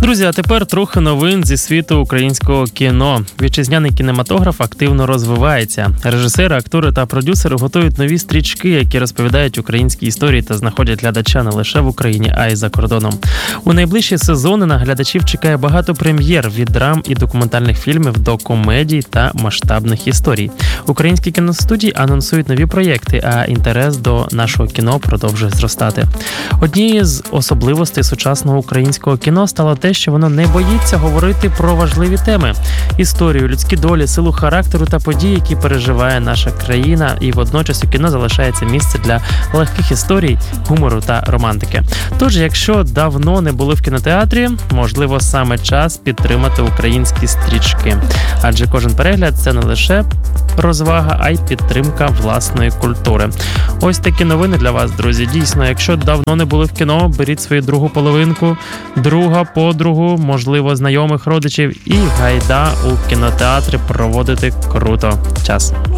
Друзі, а тепер трохи новин зі світу українського кіно. Вітчизняний кінематограф активно розвивається. Режисери, актори та продюсери готують нові стрічки, які розповідають українські історії та знаходять глядача не лише в Україні, а й за кордоном. У найближчі сезони на глядачів чекає багато прем'єр від драм і документальних фільмів до комедій та масштабних історій. Українські кіностудії анонсують нові проєкти, а інтерес до нашого кіно продовжує зростати. Однією з особливостей сучасного українського кіно стало те, що воно не боїться говорити про важливі теми – історію, людські долі, силу характеру та події, які переживає наша країна, і водночас у кіно залишається місце для легких історій, гумору та романтики. Тож, якщо давно не були в кінотеатрі, можливо, саме час підтримати українські стрічки. Адже кожен перегляд – це не лише розвага, а й підтримка власної культури. Ось такі новини для вас, друзі. Дійсно, якщо давно не були в кіно, беріть свою другу половинку, друга, подругу, можливо, знайомих, родичів і гайда у кінотеатрі проводити круто час.